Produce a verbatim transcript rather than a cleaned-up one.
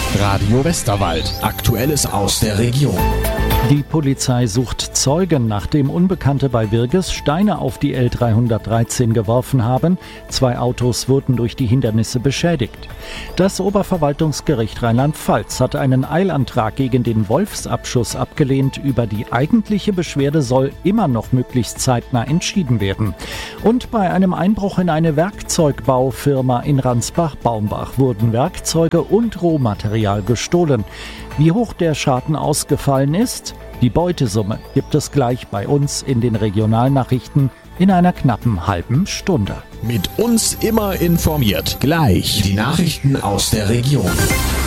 Radio Westerwald. Aktuelles aus der Region. Die Polizei sucht Zeugen, nachdem Unbekannte bei Wirges Steine auf die L dreihundertdreizehn geworfen haben. Zwei Autos wurden durch die Hindernisse beschädigt. Das Oberverwaltungsgericht Rheinland-Pfalz hat einen Eilantrag gegen den Wolfsabschuss abgelehnt. Über die eigentliche Beschwerde soll immer noch möglichst zeitnah entschieden werden. Und bei einem Einbruch in eine Werkzeugbaufirma in Ransbach-Baumbach wurden Werkzeuge und Rohmaterial gestohlen. Wie hoch der Schaden ausgefallen ist? Die Beutesumme gibt es gleich bei uns in den Regionalnachrichten in einer knappen halben Stunde. Mit uns immer informiert. Gleich die Nachrichten aus der Region.